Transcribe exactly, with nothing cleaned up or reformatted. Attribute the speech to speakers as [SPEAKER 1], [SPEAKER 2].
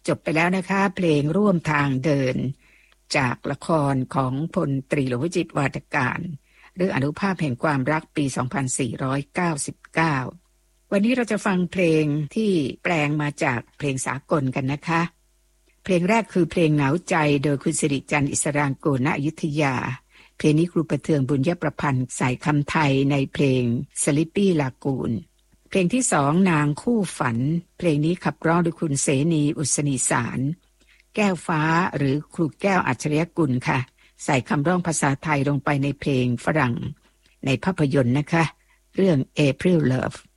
[SPEAKER 1] จบไปแล้วนะคะเพลงร่วมทางเดินจากละครของพลตรีหลวงวิจิตรวาทการเรื่องอนุภาพแห่งความรักปี สองพันสี่ร้อยเก้าสิบเก้า วันนี้เราจะฟังเพลงที่แปลงมาจากเพลงสากลกันนะคะเพลงแรกคือเพลงเหงาใจโดยคุณสิริจันทร์อิสรางกูลณอยุธยาเพลงนี้ครูประเทืองบุญยประพันธ์ใส่คำไทยในเพลง Sleepy Lagoon เพลงที่สองนางคู่ฝันเพลงนี้ขับร้องโดยคุณเสนีอุศนีสารแก้วฟ้าหรือครูแก้วอัจฉริยกุลค่ะใส่คำร้องภาษาไทยลงไปในเพลงฝรั่งในภาพยนตร์นะคะเรื่อง April Love